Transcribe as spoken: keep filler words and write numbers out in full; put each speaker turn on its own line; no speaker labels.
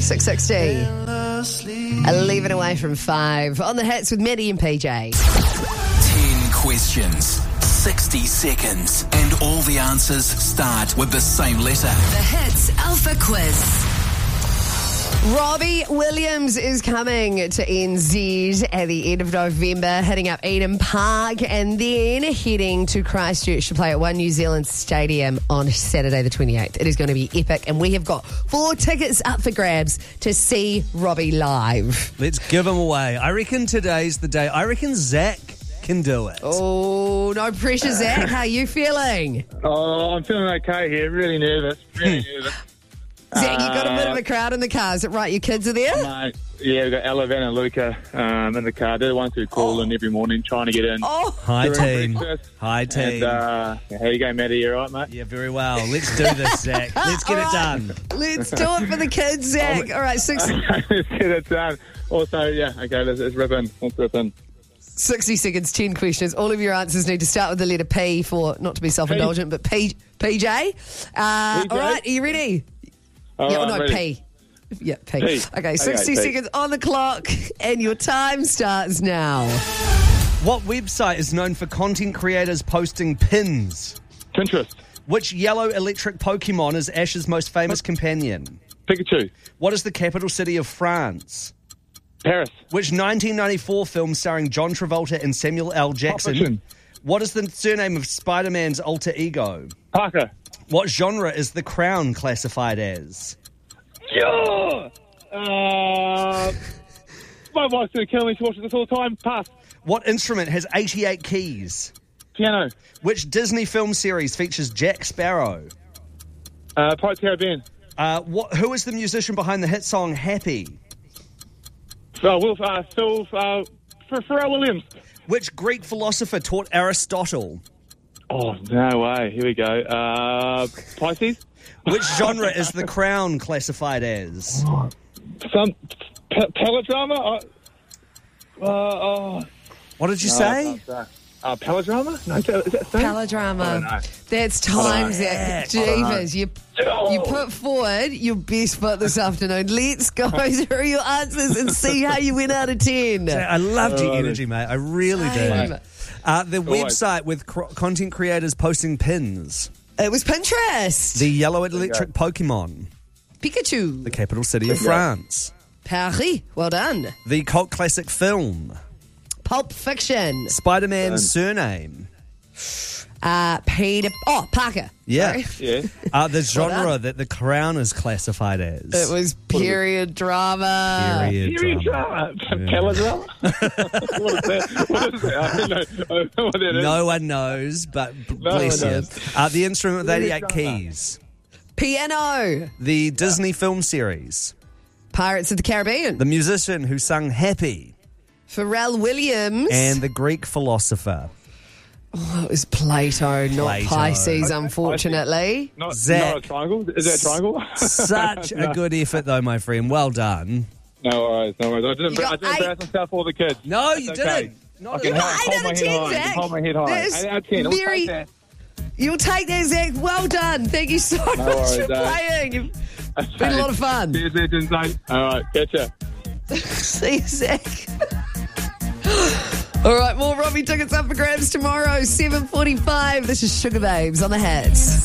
six sixty. eleven away from five. On the hits with Maddie and P J.
ten questions, sixty seconds, and all the answers start with the same letter.
The Hits Alpha Quiz.
Robbie Williams is coming to N Z at the end of November, hitting up Eden Park and then heading to Christchurch to play at One New Zealand Stadium on Saturday the twenty-eighth. It is going to be epic, and we have got four tickets up for grabs to see Robbie live.
Let's give them away. I reckon today's the day. I reckon Zach can do it.
Oh, no pressure, Zach. How are you feeling?
Oh, I'm feeling okay here. Really nervous. Really nervous.
Zach, you've got a bit of a crowd in the car. Is it right? Your kids are there?
Mate, yeah, we've got Ella, Van and Luca um, in the car. They're the ones who call
Oh.
in every morning trying to get in.
Oh,
Hi,
Doing
team.
breakfast.
Hi, team.
And, uh, how you going, Matty? You all right, mate?
Yeah, very well. Let's do this, Zach. Let's get
All
it
right.
done.
let's do it for the kids, Zach. All right, six,
Let's get it done. Also, yeah, okay, let's, let's rip in. Let's rip in.
sixty seconds, ten questions. All of your answers need to start with the letter P for, not to be self-indulgent, but P, PJ. Uh,
P J?
all right, are you ready?
All
yeah,
right,
no,
I'm ready.
P. Yeah, P.
P.
Okay, sixty
P.
seconds on the clock, and your time starts now.
What website is known for content creators posting pins?
Pinterest.
Which yellow electric Pokemon is Ash's most famous companion?
Pikachu.
What is the capital city of France?
Paris.
Which nineteen ninety-four film starring John Travolta and Samuel L. Jackson?
Fiction.
What is the surname of Spider-Man's alter ego?
Parker.
What genre is The Crown classified as?
Yeah. Uh, my wife's going to kill me. She watches this all the time. Pass.
What instrument has eighty-eight keys?
Piano.
Which Disney film series features Jack Sparrow?
Uh, Pirates of the Caribbean.
Uh, what, who is the musician behind the hit song Happy?
Uh, Will, uh, Phil, uh, Pharrell Williams.
Which Greek philosopher taught Aristotle?
Oh, no way. Here we go. Uh, Pisces.
Which genre is The Crown classified as?
Some p- Pelodrama. Uh, uh, oh.
What did you
No,
say?
uh, uh, Pelodrama? No, is that, is that thing? I don't
Paladrama.
know.
That's time, Zach. Jeepers. You,
Oh.
you put forward your best foot this afternoon. Let's go through your answers and see how you went out of ten.
I loved your
Oh,
energy, mate. I really
Same.
did. Uh, the
Always.
website with cr- content creators posting pins.
It was Pinterest.
The yellow electric Pokemon.
Pikachu.
The capital city of
Yeah.
France.
Paris. Well done.
The cult classic film.
Pulp Fiction.
Spider-Man's surname.
Uh, Peter. Oh, Parker.
Yeah.
Sorry.
Yeah.
Uh, the genre
done.
that The Crown is classified as.
It was period drama.
Period
Period
drama.
drama. Pelodrama? What is that? What is that? I don't know, I don't know what that is.
No one knows, but b-
No
bless
one
you.
knows.
Uh, the instrument with
Period
eighty-eight
drama.
keys.
Piano.
The Disney film series.
Pirates of the Caribbean.
The musician who sung Happy.
Pharrell Williams.
And the Greek philosopher.
Oh, it was Plato, not
Plato.
Pisces, unfortunately.
Not,
Zach.
not a triangle? Is that a triangle?
Such a good effort, though, my friend. Well done.
No worries, no worries. I didn't,
You got
I didn't
eight.
embarrass myself for all the kids.
No,
That's
you
okay.
didn't. Not
I
at
can
all.
hold,
Eight
hold
out
my
of
head
ten,
high. I
Zach.
can hold my head high.
That is
Eight out of ten. I'll
very-
take that.
You'll take that, Zach. Well done. Thank you so much
worries,
for
Dave.
playing. You've been a lot of fun.
Cheers, legends, mate. All right, catch ya.
See you, Zach. All right, more Robbie tickets up for grabs tomorrow, seven forty-five. This is Sugar Babes on the Hats.